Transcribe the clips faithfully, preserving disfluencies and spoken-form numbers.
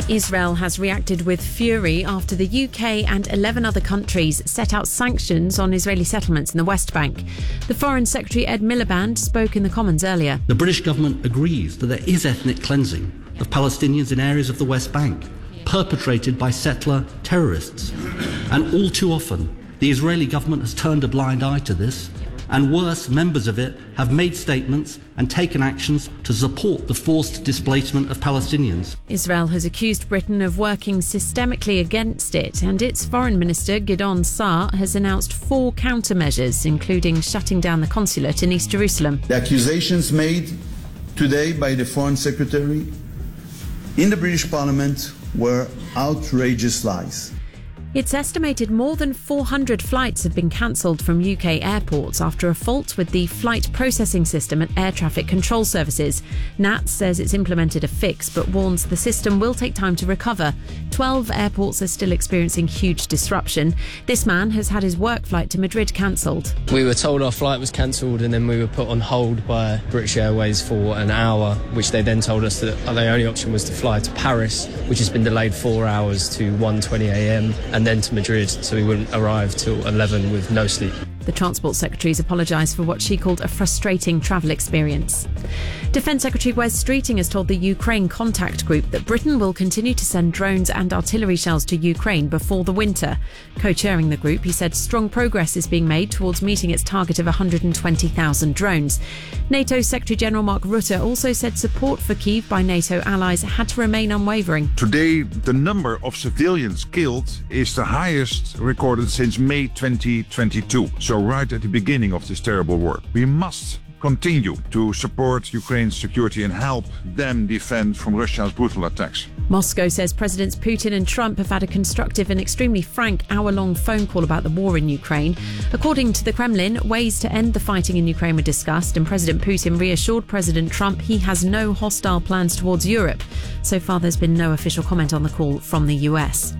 Israel has reacted with fury after the U K and eleven other countries set out sanctions on Israeli settlements in the West Bank. The Foreign Secretary Ed Miliband spoke in the Commons earlier. The British government agrees that there is ethnic cleansing of Palestinians in areas of the West Bank, perpetrated by settler terrorists. And all too often, the Israeli government has turned a blind eye to this, and worse, members of it have made statements and taken actions to support the forced displacement of Palestinians. Israel has accused Britain of working systemically against it, and its Foreign Minister Gideon Saar has announced four countermeasures, including shutting down the consulate in East Jerusalem. The accusations made today by the Foreign Secretary in the British Parliament were outrageous lies. It's estimated more than four hundred flights have been cancelled from U K airports after a fault with the flight processing system at Air Traffic Control Services. N A T says it's implemented a fix but warns the system will take time to recover. Twelve airports are still experiencing huge disruption. This man has had his work flight to Madrid cancelled. We were told our flight was cancelled and then we were put on hold by British Airways for an hour, which they then told us that the only option was to fly to Paris, which has been delayed four hours to one twenty a m and then to Madrid, so we wouldn't arrive till eleven with no sleep. The Transport Secretary's apologised for what she called a frustrating travel experience. Defence Secretary Wes Streeting has told the Ukraine Contact Group that Britain will continue to send drones and artillery shells to Ukraine before the winter. Co-chairing the group, he said strong progress is being made towards meeting its target of one hundred twenty thousand drones. NATO Secretary-General Mark Rutte also said support for Kyiv by NATO allies had to remain unwavering. Today, the number of civilians killed is the highest recorded since May twenty twenty-two. So right at the beginning of this terrible war. We must continue to support Ukraine's security and help them defend from Russia's brutal attacks. Moscow says Presidents Putin and Trump have had a constructive and extremely frank hour-long phone call about the war in Ukraine. According to the Kremlin, ways to end the fighting in Ukraine were discussed, and President Putin reassured President Trump he has no hostile plans towards Europe. So far, there's been no official comment on the call from the U S.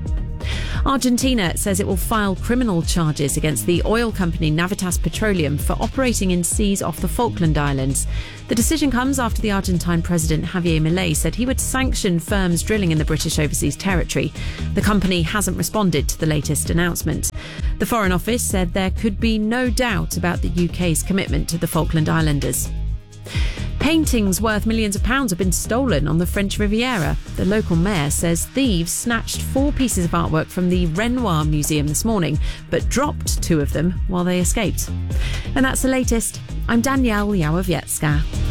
Argentina says it will file criminal charges against the oil company Navitas Petroleum for operating in seas off the Falkland Islands. The decision comes after the Argentine President Javier Milei said he would sanction firms drilling in the British overseas territory. The company hasn't responded to the latest announcement. The Foreign Office said there could be no doubt about the U K's commitment to the Falkland Islanders. Paintings worth millions of pounds have been stolen on the French Riviera. The local mayor says thieves snatched four pieces of artwork from the Renoir Museum this morning, but dropped two of them while they escaped. And that's the latest. I'm Danielle Yawowiecka.